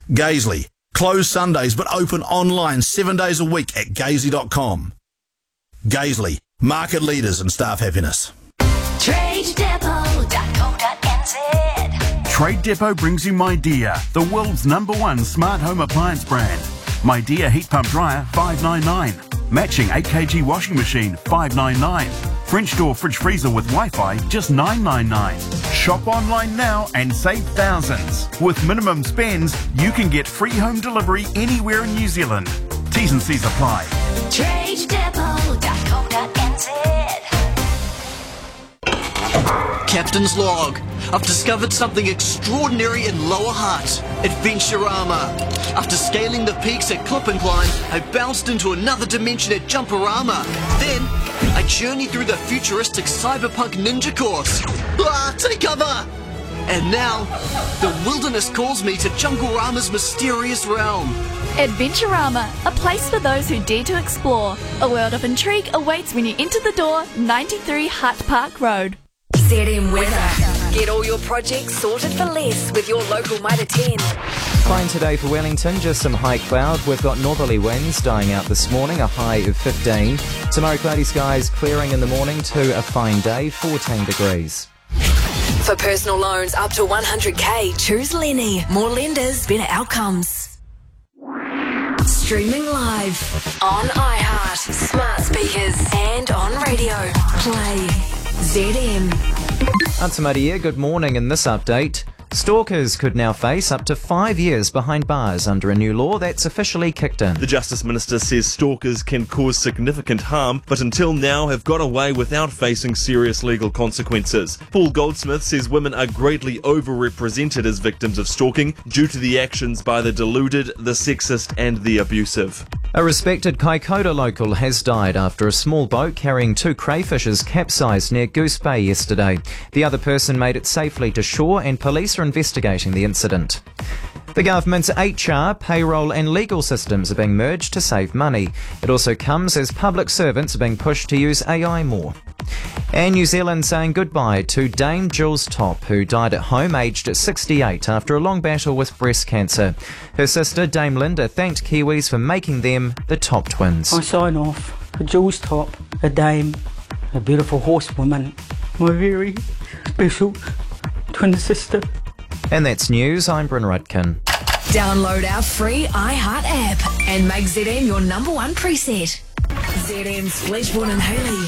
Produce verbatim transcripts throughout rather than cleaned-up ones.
Gaisley, closed Sundays but open online seven days a week at gaisley dot com. Gaisley, market leaders in staff happiness. trade depot dot co dot n z. Trade Depot brings you Midea, the world's number one smart home appliance brand. Midea heat pump dryer, five ninety-nine. Matching eight kilogram washing machine, five ninety-nine. French door fridge freezer with Wi-Fi, just nine ninety-nine. Shop online now and save thousands. With minimum spends, you can get free home delivery anywhere in New Zealand. T's and C's apply. trade depot dot co dot n z. Captain's log. I've discovered something extraordinary in Lower Hutt. Adventurama. After scaling the peaks at Clip and Climb, I bounced into another dimension at Jumperama. Then, I journeyed through the futuristic cyberpunk ninja course. Ah, take cover! And now, the wilderness calls me to Junglerama's mysterious realm. Adventurama, a place for those who dare to explore. A world of intrigue awaits when you enter the door, ninety-three Hutt Park Road. Z M Weather. Get all your projects sorted for less with your local Mitre ten. Fine today for Wellington, just some high cloud. We've got northerly winds dying out this morning, a high of fifteen. Tomorrow cloudy skies clearing in the morning to a fine day, fourteen degrees. For personal loans up to one hundred k, choose Lenny. More lenders, better outcomes. Streaming live on iHeart, smart speakers and on radio. Play Z M. Antamaria, good morning. In this update, stalkers could now face up to five years behind bars under a new law that's officially kicked in. The Justice Minister says stalkers can cause significant harm, but until now have got away without facing serious legal consequences. Paul Goldsmith says women are greatly overrepresented as victims of stalking due to the actions by the deluded, the sexist and the abusive. A respected Kaikoura local has died after a small boat carrying two crayfishes capsized near Goose Bay yesterday. The other person made it safely to shore and police are investigating the incident. The government's H R, payroll and legal systems are being merged to save money. It also comes as public servants are being pushed to use A I more. And New Zealand saying goodbye to Dame Jules Topp, who died at home aged sixty-eight after a long battle with breast cancer. Her sister, Dame Linda, thanked Kiwis for making them the Topp twins. I sign off a Jules Topp, a dame, a beautiful horsewoman, my very special twin sister. And that's news. I'm Bryn Rudkin. Download our free iHeart app and make Z M your number one preset. Z M's Fletchborn and Haley.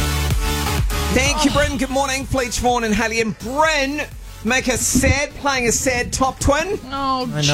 Thank you, Bryn. Good morning, Fletchborn and Haley. And Bryn, make us sad, playing a sad top twin. Oh, I know.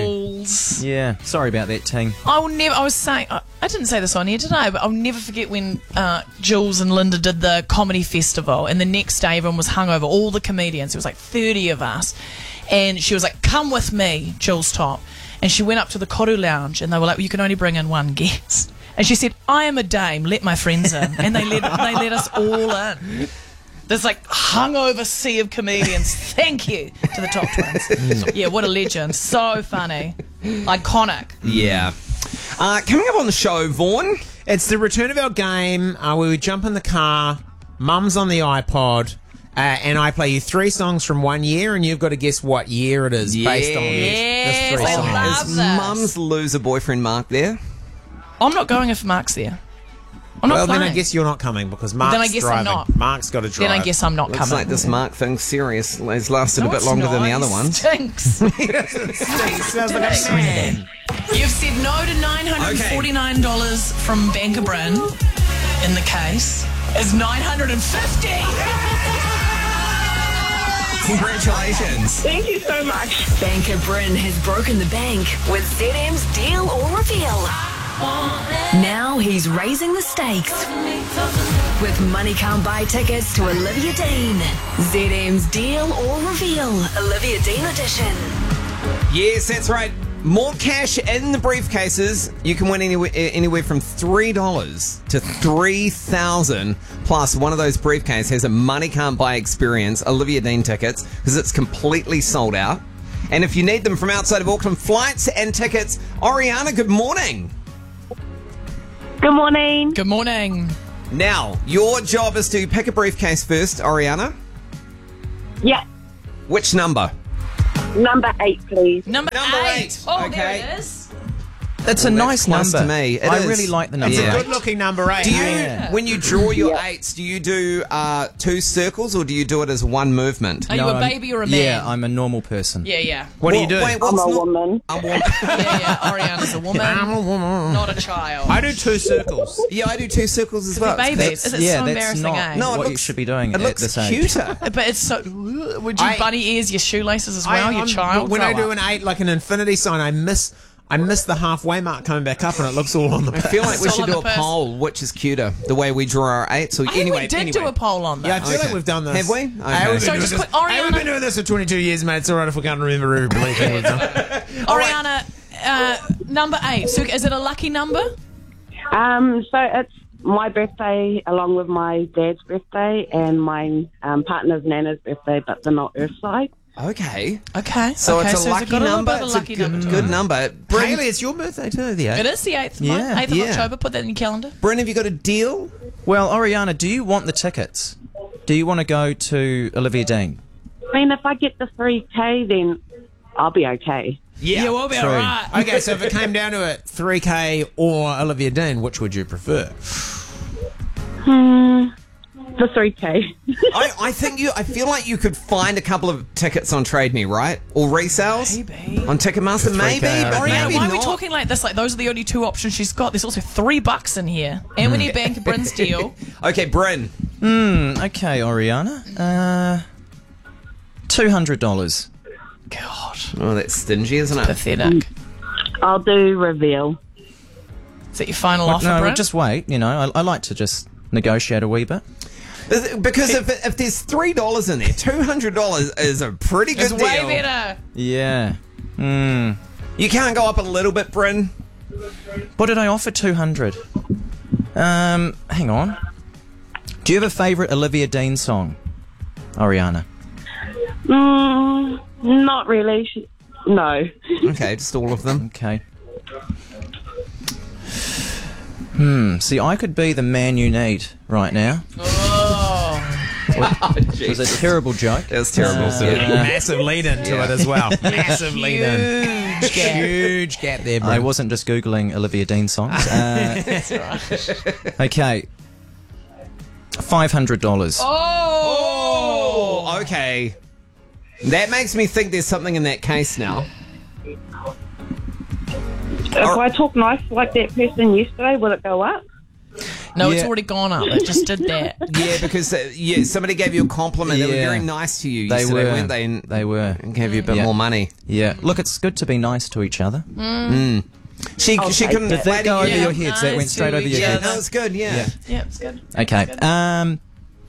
Jules. Yeah, sorry about that, Ting. I will never, I was saying, I, I didn't say this on here today, but I'll never forget when uh, Jules and Linda did the comedy festival, and the next day everyone was hungover, all the comedians, there was like thirty of us, and she was like, come with me, Jules Topp. And she went up to the Koru Lounge, and they were like, well, you can only bring in one guest. And she said, I am a dame, let my friends in. And they let, they let us all in. There's like hungover sea of comedians. Thank you to the Top Twins. Yeah, what a legend. So funny. Iconic. Yeah. Uh, coming up on the show, Vaughan. It's the return of our game uh, where we jump in the car, Mum's on the iPod, uh, and I play you three songs from one year, and you've got to guess what year it is based on Yes, this three I songs. love Is this. Mum's loser boyfriend Mark there? I'm not going if Mark's there. I'm not well, playing. then I guess you're not coming because Mark's Then I guess I'm driving. not. Mark's got to drive. Then I guess I'm not Looks coming. like this Mark thing's serious. It's lasted No, a bit it's longer not. than the He other ones. Stinks. Sounds like a man. You've said no to nine hundred forty-nine dollars from Banker Bryn in the case. Is nine hundred fifty dollars. Congratulations. Thank you so much. Banker Bryn has broken the bank with Z M's Deal or Reveal. Now he's raising the stakes with Money Can't Buy tickets to Olivia Dean. Z M's Deal or Reveal, Olivia Dean edition. Yes, that's right. More cash in the briefcases. You can win anywhere, anywhere from three dollars to three thousand dollars. Plus, one of those briefcases has a Money Can't Buy experience, Olivia Dean tickets, because it's completely sold out. And if you need them from outside of Auckland, flights and tickets. Oriana, good morning. Good morning. Good morning. Now, your job is to pick a briefcase first, Oriana. Yeah. Which number? Number eight, please. Number, Number eight. eight. Oh, Okay. there it is. That's Well, a that's nice close number. to me. It I is. really like the number It's a eight. Good-looking number eight. Do you, Yeah. when you draw your eights, do you do uh, two circles or do you do it as one movement? Are you a baby or a man? Yeah, I'm a normal person. Yeah, yeah. What do you do? Wait, I'm what's a not- woman. I'm one. Yeah, yeah. Ariana's a woman, I'm a woman. not a child. I do two circles. Yeah, I do two circles as Could be well. babies. Is it yeah, so that's embarrassing, not eh? No, it what you looks- should be doing It at looks this age. cuter. But it's so. Would you I- bunny ears your shoelaces as well, I- your I'm- child? When I Grow do up. an eight, like an infinity sign, I miss I miss the halfway mark coming back up, and it looks all on the. I feel like we It's all should on do the a purse. poll. Which is cuter, the way we draw our eights? So I think anyway, we did anyway. do a poll on that. Yeah, I feel Okay. like we've done this. Have we? Hey, Okay. we've So been doing just this- quick, Ariana- hey, we've been doing this for twenty-two years, mate. It's all right if we can't remember every bloody thing we've done. Ariana, uh, number eight. So is it a lucky number? Um, so it's my birthday along with my dad's birthday and my um, partner's Nana's birthday, but they're not Earthside. Okay. Okay. So okay, it's a so lucky got a little number. bit of a It's lucky a good, number. good number. Bryn, Hayley, it's your birthday too, the It eighth. is the eighth, Yeah. eighth of Yeah. October. Put that in your calendar. Bryn, have you got a deal? Well, Ariana, do you want the tickets? Do you want to go to Olivia Dean? I mean, if I get the three K, then I'll be okay. Yeah, we'll be True. alright. Okay, so if it came down to it, three K or Olivia Dean, which would you prefer? Hmm, the three K. I, I think you. I feel like you could find a couple of tickets on Trade Me, right? Or resales Maybe. on Ticketmaster, maybe. But Ariana, maybe why are we not. talking like this? Like those are the only two options she's got. There's also three bucks in here, and we need Bank of Bryn's deal. Okay, Bryn. Hmm, okay, Ariana. Uh, two hundred dollars. God, Oh, that's stingy, isn't it? pathetic. I'll do reveal. Is that your final offer, No, Bryn? well, just wait. You know, I, I like to just negotiate a wee bit. Because if, if there's three dollars in there, two hundred dollars is a pretty good It's deal. way better. Yeah. Hmm. You can't go up a little bit, Bryn. What did I offer? two hundred. Um, hang on. Do you have a favourite Olivia Dean song, Ariana? Mm, not really. She- No. Okay, just all of them. Okay. Hmm. See, I could be the man you need right now. Oh. It was a terrible joke. It was terrible. Uh, so Massive lead into Yeah. it as well. Massive lead in. Huge gap. Huge gap there, bro. I wasn't just googling Olivia Dean songs. Uh, That's right. okay. Five hundred dollars. Oh. Oh, okay. That makes me think there's something in that case now. If I talk nice like that person yesterday, will it go up? No, it's Yeah. already gone up. It just did that. Yeah, because uh, yeah, somebody gave you a compliment. They were Yeah. very nice to you They yesterday, were. weren't they? And They were. gave you a bit Yeah. more money. Yeah. Look, it's good to be nice to each other. Mm. She I'll she take couldn't. that. Did that go over Yeah, your heads? That went nice straight to over your each Yeah, heads. no, it's good. Yeah. Yeah. Yeah, it's good. Okay. It's good. Um,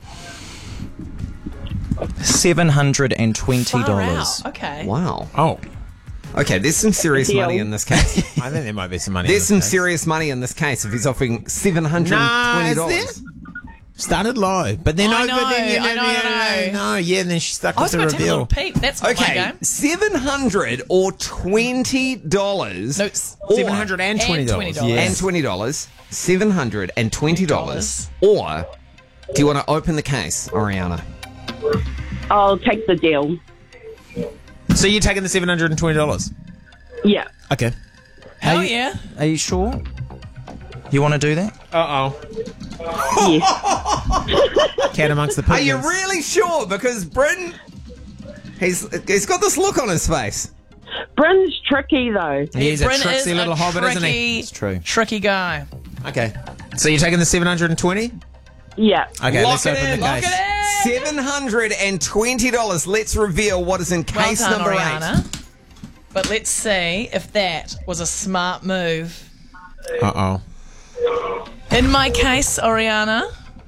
seven hundred and twenty Far dollars. out. Okay. Wow. Oh, Okay, there's some serious Deal. money in this case. I think there might be some money. There's in some this case. serious money in this case if he's offering seven hundred and Nah, twenty is dollars. there? Started low, but then I no, but then know, you I know, I know. no, yeah, and then she stuck I with was the going to take a little reveal. peek. That's not my Okay, game. seven hundred or twenty dollars. No, it's Seven hundred and twenty dollars. $720. and twenty dollars. Seven hundred and twenty dollars. Or do you want to open the case, Ariana? I'll take the deal. So you're taking the seven hundred and twenty dollars? Yeah. Okay. Hell Are you- yeah. Are you sure? You want to do that? Uh Yes. oh. Cat amongst the Are pigeons. you really sure? Because Bryn, he's he's got this look on his face. Bryn's tricky though. He's a Bryn is tricksy little a hobbit, isn't he? tricky- It's true. Tricky guy. Okay. So you're taking the seven hundred and twenty? Yeah. Okay, Lock let's it open in, the lock case. Seven hundred and twenty dollars. Let's reveal what is in Well case done, number Ariana. eight. But let's see if that was a smart move. Uh oh. In my case, Ariana,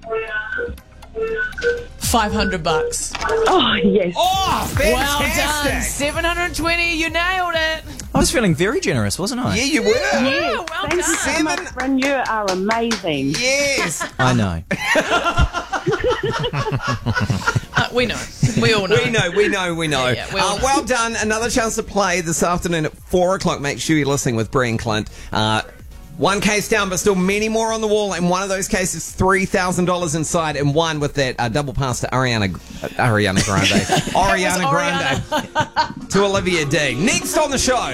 five hundred bucks. Oh yes. Oh, Well done. fantastic! seven hundred twenty, you nailed it. I was feeling very generous, wasn't I? Yeah, you were. Yeah, well Thank you so done. much, Bryn. You are amazing. Yes. I know. Uh, we know. We all know. We know, we know, we know. Yeah, yeah, we all uh, know. well done. Another chance to play this afternoon at four o'clock. Make sure you're listening with Bree and Clint. Uh, One case down, but still many more on the wall. And one of those cases, three thousand dollars inside. And one with that uh, double pass to Ariana, uh, Ariana Grande. Ariana Grande to Olivia D. Next on the show.